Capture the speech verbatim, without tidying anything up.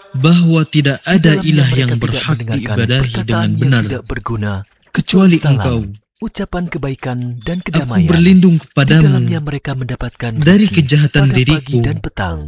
bahwa tidak ada Dalamnya ilah mereka yang tidak berhak mendengarkan diibadahi perkataan dengan yang benar tidak berguna, kecuali salam, Engkau. ucapan kebaikan dan Aku kedamaian. berlindung Di kepadamu dalamnya mereka mendapatkan dari rezeki kejahatan pada pagi diriku dan petang.